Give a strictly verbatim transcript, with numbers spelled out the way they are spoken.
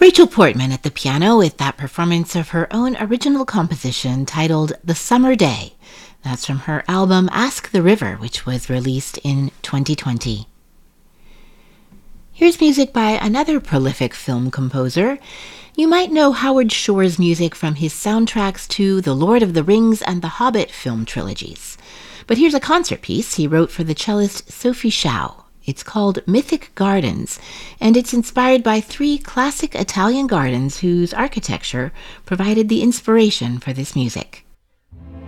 Rachel Portman at the piano with that performance of her own original composition titled The Summer Day. That's from her album Ask the River, which was released in twenty twenty. Here's music by another prolific film composer. You might know Howard Shore's music from his soundtracks to the Lord of the Rings and the Hobbit film trilogies. But here's a concert piece he wrote for the cellist Sophie Shao. It's called Mythic Gardens, and it's inspired by three classic Italian gardens whose architecture provided the inspiration for this music.